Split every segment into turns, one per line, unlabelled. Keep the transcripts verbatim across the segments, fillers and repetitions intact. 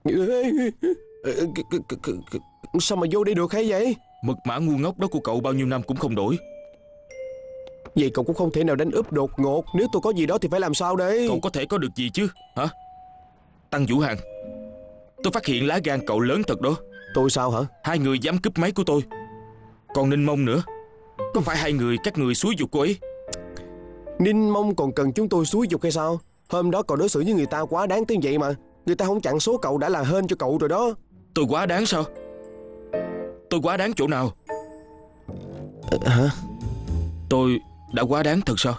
Sao mà vô đây được hay vậy?
Mật mã ngu ngốc đó của cậu bao nhiêu năm cũng không đổi.
Vậy cậu cũng không thể nào đánh úp đột ngột. Nếu tôi có gì đó thì phải làm sao đây?
Cậu có thể có được gì chứ hả? Tăng Vũ Hằng, tôi phát hiện lá gan cậu lớn thật đó.
Tôi sao hả?
Hai người dám cướp máy của tôi. Còn Ninh Mông nữa. Có phải hai người các người xúi giục cô ấy?
Ninh Mông còn cần chúng tôi xúi giục hay sao? Hôm đó cậu đối xử với người ta quá đáng tới vậy mà. Người ta không chặn số cậu đã là hên cho cậu rồi đó.
Tôi quá đáng sao? Tôi quá đáng chỗ nào?
À, hả?
Tôi đã quá đáng thật sao?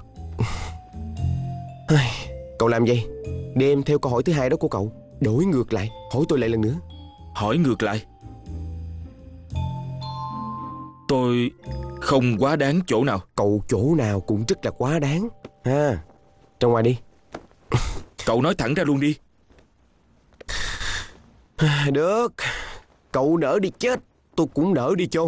Cậu làm gì? Đem theo câu hỏi thứ hai đó của cậu. Đổi ngược lại, hỏi tôi lại lần nữa.
Hỏi ngược lại. Tôi không quá đáng chỗ nào?
Cậu chỗ nào cũng rất là quá đáng ha. Ra ngoài đi.
Cậu nói thẳng ra luôn đi.
Được. Cậu nỡ đi chết, tôi cũng nỡ đi chôn.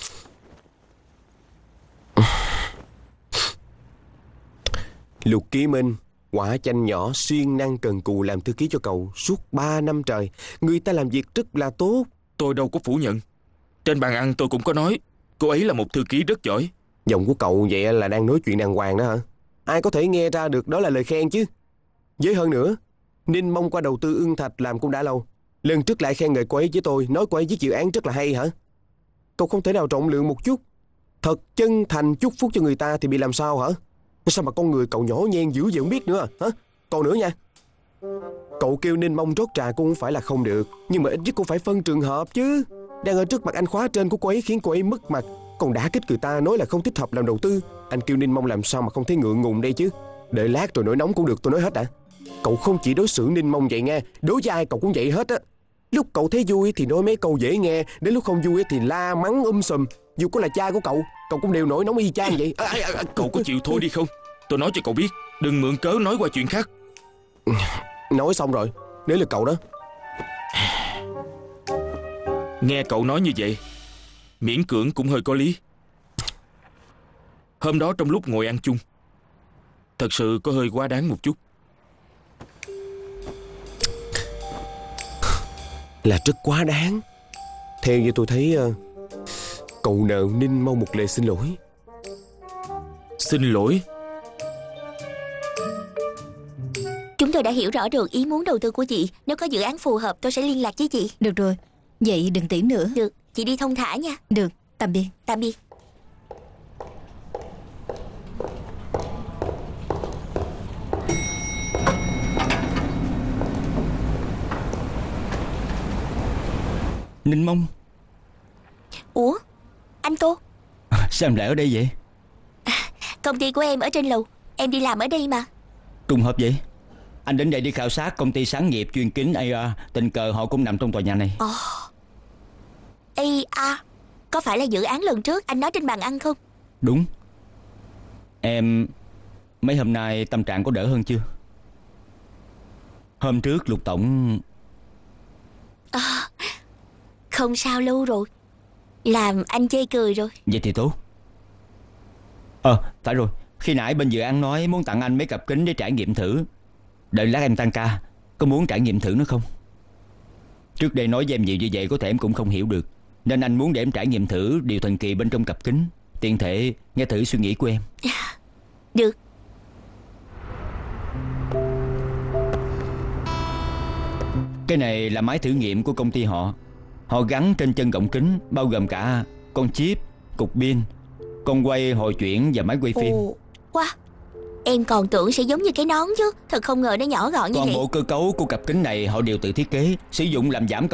Lục Ký Minh, quả chanh nhỏ siêng năng cần cù làm thư ký cho cậu suốt ba năm trời. Người ta làm việc rất là tốt.
Tôi đâu có phủ nhận. Trên bàn ăn tôi cũng có nói cô ấy là một thư ký rất giỏi.
Giọng của cậu vậy là đang nói chuyện đàng hoàng đó hả? Ai có thể nghe ra được đó là lời khen chứ. Với hơn nữa, Ninh Mông qua đầu tư Ưng Thạch làm cũng đã lâu. Lần trước lại khen ngợi cô ấy với tôi, nói cô ấy viết dự án rất là hay hả? Cậu không thể nào trọng lượng một chút, thật chân thành chúc phúc cho người ta thì bị làm sao hả? Sao mà con người cậu nhỏ nhen dữ vậy không biết nữa hả? Còn nữa nha, cậu kêu Ninh Mông rót trà cũng không phải là không được, nhưng mà ít nhất cũng phải phân trường hợp chứ. Đang ở trước mặt anh khóa trên của cô ấy khiến cô ấy mất mặt, còn đã kích người ta nói là không thích hợp làm đầu tư. Anh kêu Ninh Mông làm sao mà không thấy ngượng ngùng đây chứ. Đợi lát rồi nổi nóng cũng được, tôi nói hết đã. Cậu không chỉ đối xử Ninh Mông vậy nghe, đối với ai cậu cũng vậy hết á. Lúc cậu thấy vui thì nói mấy câu dễ nghe, đến lúc không vui thì la mắng um sùm. Dù có là cha của cậu, cậu cũng đều nổi nóng y chang vậy. À, à, à,
Cậu có chịu thôi đi không? Tôi nói cho cậu biết, đừng mượn cớ nói qua chuyện khác.
Nói xong rồi, nếu là cậu đó.
Nghe cậu nói như vậy, miễn cưỡng cũng hơi có lý. Hôm đó trong lúc ngồi ăn chung, thật sự có hơi quá đáng một chút.
Là rất quá đáng. Theo như tôi thấy, cậu nợ Ninh Mông một lời xin lỗi.
Xin lỗi?
Chúng tôi đã hiểu rõ được ý muốn đầu tư của chị. Nếu có dự án phù hợp tôi sẽ liên lạc với chị.
Được rồi, vậy đừng tiễn nữa.
Được, chị đi thông thả nha.
Được, tạm biệt.
Tạm biệt.
Ninh Mông.
Ủa, anh Tô?
Sao em lại ở đây vậy?
À, công ty của em ở trên lầu. Em đi làm ở đây mà.
Trùng hợp vậy. Anh đến đây đi khảo sát công ty sáng nghiệp chuyên kính a rờ. Tình cờ họ cũng nằm trong tòa nhà này.
Ồ, a rờ. Có phải là dự án lần trước anh nói trên bàn ăn không?
Đúng. Em mấy hôm nay tâm trạng có đỡ hơn chưa? Hôm trước Lục Tổng...
À, không sao lâu rồi. Làm anh chê cười rồi.
Vậy thì tốt. Ờ, à, phải rồi. Khi nãy bên dự án nói muốn tặng anh mấy cặp kính để trải nghiệm thử. Đợi lát em tăng ca, có muốn trải nghiệm thử nó không? Trước đây nói với em nhiều như vậy có thể em cũng không hiểu được, nên anh muốn để em trải nghiệm thử điều thần kỳ bên trong cặp kính, tiện thể nghe thử suy nghĩ của em.
Được.
Cái này là máy thử nghiệm của công ty họ. Họ gắn trên chân gọng kính, bao gồm cả con chip, cục pin, con quay hồi chuyển và máy quay phim.
Ồ, wow. Em còn tưởng sẽ giống như cái nón chứ. Thật không ngờ nó nhỏ gọn như
Toàn
vậy.
bộ cơ cấu của cặp kính này họ đều tự thiết kế, sử dụng làm giảm